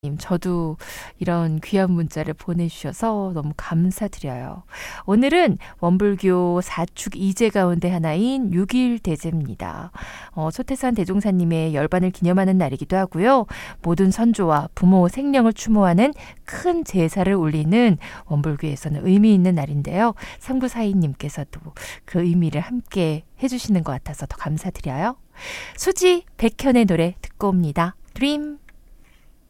저도 이런 귀한 문자를 보내주셔서 너무 감사드려요. 오늘은 원불교 4축 2제 가운데 하나인 6일 대제입니다. 소태산 대종사님의 열반을 기념하는 날이기도 하고요. 모든 선조와 부모 생령을 추모하는 큰 제사를 올리는 원불교에서는 의미 있는 날인데요. 3942님께서도 그 의미를 함께 해주시는 것 같아서 더 감사드려요. 수지 백현의 노래 듣고 옵니다. 드림.